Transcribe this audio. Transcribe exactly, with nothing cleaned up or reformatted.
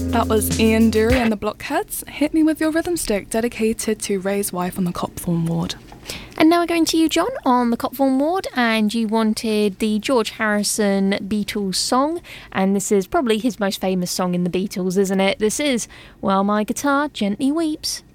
That was Ian Dury and the Blockheads. Hit Me With Your Rhythm Stick, dedicated to Ray's wife on the Copthorne ward. And now we're going to you, John, on the Copthorne ward, and you wanted the George Harrison Beatles song, and this is probably his most famous song in the Beatles, isn't it? This is While My Guitar Gently Weeps.